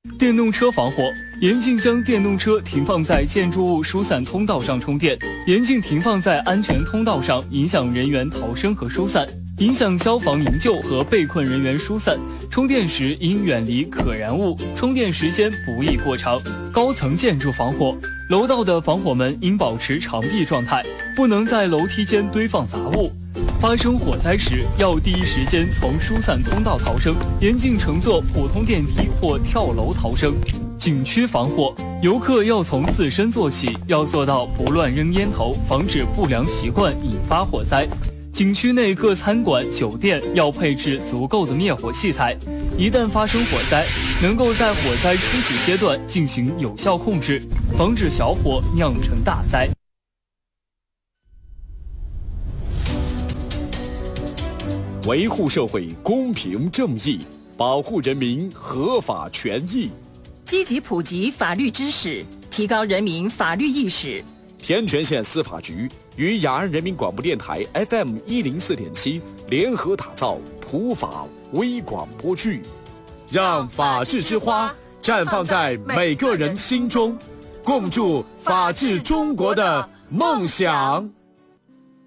电动车防火，严禁将电动车停放在建筑物疏散通道上充电，严禁停放在安全通道上，影响人员逃生和疏散，影响消防营救和被困人员疏散。充电时应远离可燃物，充电时间不宜过长。高层建筑防火，楼道的防火门应保持长闭状态，不能在楼梯间堆放杂物。发生火灾时，要第一时间从疏散通道逃生，严禁乘坐普通电梯或跳楼逃生。景区防火，游客要从自身做起，要做到不乱扔烟头，防止不良习惯引发火灾。景区内各餐馆、酒店要配置足够的灭火器材，一旦发生火灾，能够在火灾初级阶段进行有效控制，防止小火酿成大灾。 维护社会公平正义，保护人民合法权益， 积极普及法律知识，提高人民法律意识。 天全县司法局与雅安人民广播电台 FM104.7 联合打造普法微广播剧，让法治之花绽放在每个人心中，共筑法治中国的梦想。